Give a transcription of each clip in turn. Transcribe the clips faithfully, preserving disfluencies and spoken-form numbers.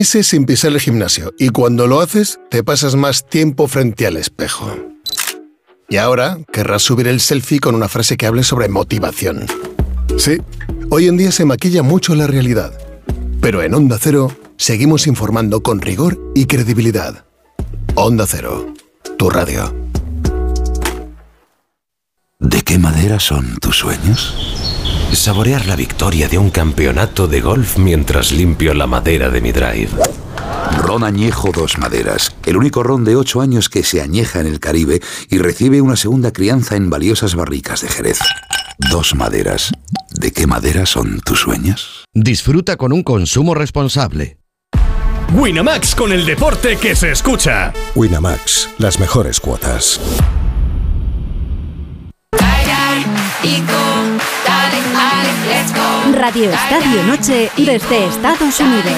Ese sin pisar el gimnasio, y cuando lo haces, te pasas más tiempo frente al espejo. Y ahora querrás subir el selfie con una frase que hable sobre motivación. Sí, hoy en día se maquilla mucho la realidad. Pero en Onda Cero seguimos informando con rigor y credibilidad. Onda Cero, tu radio. ¿De qué madera son tus sueños? Saborear la victoria de un campeonato de golf mientras limpio la madera de mi drive. Ron Añejo Dos Maderas, el único ron de ocho años que se añeja en el Caribe y recibe una segunda crianza en valiosas barricas de Jerez. Dos Maderas. ¿De qué madera son tus sueños? Disfruta con un consumo responsable. Winamax, con el deporte que se escucha. Winamax, las mejores cuotas. Radio Estadio Noche desde Estados Unidos.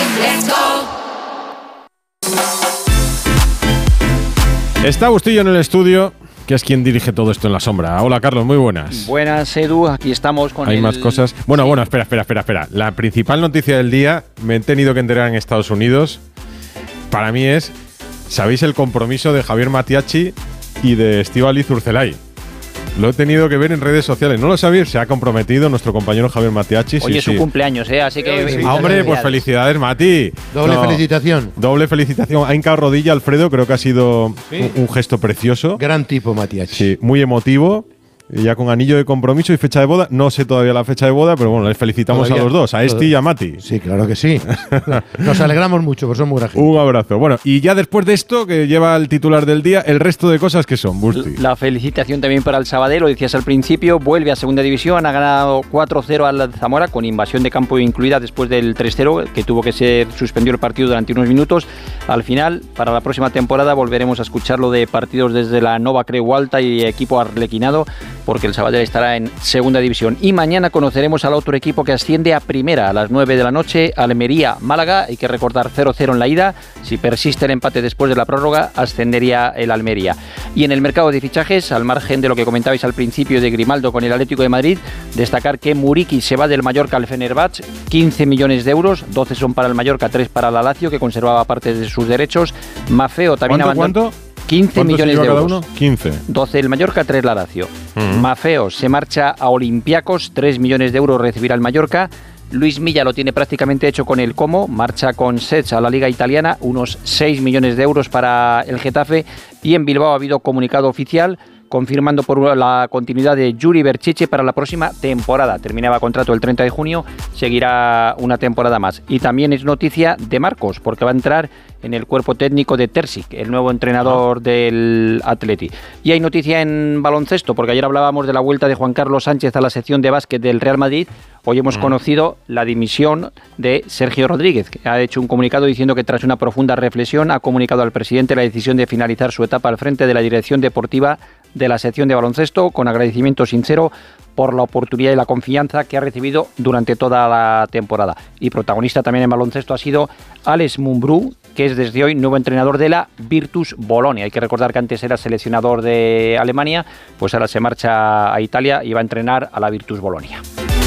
Está Bustillo en el estudio, que es quien dirige todo esto en la sombra. Hola, Carlos, muy buenas. Buenas, Edu, aquí estamos con Hay el... más cosas. Bueno, sí. bueno, espera, espera, espera, espera. La principal noticia del día, me he tenido que enterar en Estados Unidos, para mí es, ¿sabéis el compromiso de Javier Matiachi y de Estíbaliz Urcelay? Lo he tenido que ver en redes sociales. ¿No lo sabéis? Se ha comprometido nuestro compañero Javier Matiachi. Hoy sí, es su sí. cumpleaños, ¿eh? Así que... Sí, ah, hombre, pues felicidades, Mati. Doble no, felicitación. Doble felicitación. Ha hincado rodilla, Alfredo. Creo que ha sido ¿sí? un, un gesto precioso. Gran tipo, Matiachi. Sí, muy emotivo. Ya con anillo de compromiso y fecha de boda. No sé todavía la fecha de boda, pero bueno, les felicitamos todavía, a los dos, a Esti y a Mati. Sí, claro que sí. Nos alegramos mucho, porque son muy grandes. Un abrazo. Bueno, y ya después de esto, que lleva el titular del día, el resto de cosas que son, Busti. La felicitación también para el Sabadell, lo decías al principio, vuelve a segunda división, ha ganado cuatro cero al Zamora, con invasión de campo incluida después del tres cero, que tuvo que ser suspendido el partido durante unos minutos. Al final, para la próxima temporada, volveremos a escucharlo de partidos desde la Nova Creu Alta y equipo arlequinado, porque el Sabadell estará en segunda división. Y mañana conoceremos al otro equipo que asciende a primera a las nueve de la noche, Almería-Málaga. Hay que recordar cero cero en la ida. Si persiste el empate después de la prórroga, ascendería el Almería. Y en el mercado de fichajes, al margen de lo que comentabais al principio de Grimaldo con el Atlético de Madrid, destacar que Muriqui se va del Mallorca al Fenerbahce, quince millones de euros, doce son para el Mallorca, tres para la Lazio, que conservaba parte de sus derechos. Maffeo también ¿Cuánto, abandonó... ¿cuánto? quince millones de euros. Cada uno? quince. doce el Mallorca, tres la Lazio. Uh-huh. Maffeo se marcha a Olympiacos, tres millones de euros recibirá el Mallorca. Luis Milla lo tiene prácticamente hecho con el Como, marcha con Sech a la Liga Italiana, unos seis millones de euros para el Getafe. Y en Bilbao ha habido comunicado oficial confirmando por la continuidad de Yuri Berchiche para la próxima temporada. Terminaba contrato el treinta de junio, seguirá una temporada más. Y también es noticia de Marcos, porque va a entrar en el cuerpo técnico de Terzic, el nuevo entrenador uh-huh. del Atleti. Y hay noticia en baloncesto, porque ayer hablábamos de la vuelta de Juan Carlos Sánchez a la sección de básquet del Real Madrid. Hoy hemos uh-huh. conocido la dimisión de Sergio Rodríguez, que ha hecho un comunicado diciendo que tras una profunda reflexión ha comunicado al presidente la decisión de finalizar su etapa al frente de la dirección deportiva de la sección de baloncesto, con agradecimiento sincero por la oportunidad y la confianza que ha recibido durante toda la temporada. Y protagonista también en baloncesto ha sido Alex Mumbrú, que es desde hoy nuevo entrenador de la Virtus Bolonia. Hay que recordar que antes era seleccionador de Alemania, pues ahora se marcha a Italia y va a entrenar a la Virtus Bolonia.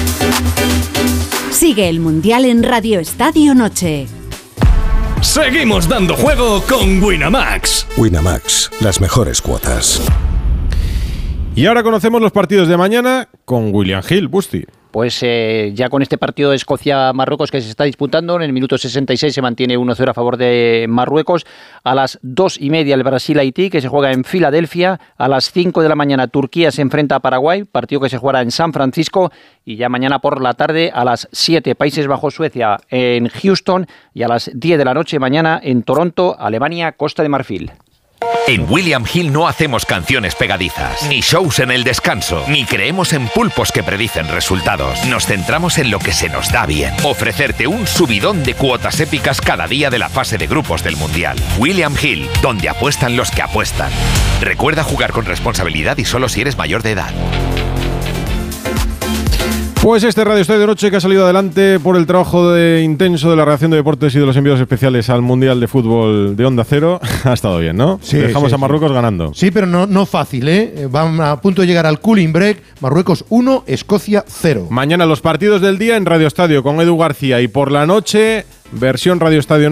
Sigue el Mundial en Radio Estadio Noche. Seguimos dando juego con Winamax. Winamax, las mejores cuotas. Y ahora conocemos los partidos de mañana con William Hill, Busti. Pues eh, ya con este partido de Escocia-Marruecos que se está disputando, en el minuto sesenta y seis se mantiene uno cero a favor de Marruecos. A las dos y media el Brasil-Haití, que se juega en Filadelfia. A las cinco de la mañana Turquía se enfrenta a Paraguay, partido que se jugará en San Francisco. Y ya mañana por la tarde a las siete Países Bajos-Suecia en Houston. Y a las diez de la noche mañana en Toronto, Alemania-Costa de Marfil. En William Hill no hacemos canciones pegadizas, ni shows en el descanso, ni creemos en pulpos que predicen resultados. Nos centramos en lo que se nos da bien. Ofrecerte un subidón de cuotas épicas cada día de la fase de grupos del Mundial. William Hill, donde apuestan los que apuestan. Recuerda jugar con responsabilidad y solo si eres mayor de edad. Pues este Radio Estadio de Noche que ha salido adelante por el trabajo de, intenso de la redacción de deportes y de los envíos especiales al Mundial de Fútbol de Onda Cero, ha estado bien, ¿no? Sí, Dejamos sí, a Marruecos sí. ganando. Sí, pero no, no fácil, ¿eh? Van a punto de llegar al cooling break. Marruecos uno, Escocia cero. Mañana los partidos del día en Radio Estadio con Edu García y por la noche, versión Radio Estadio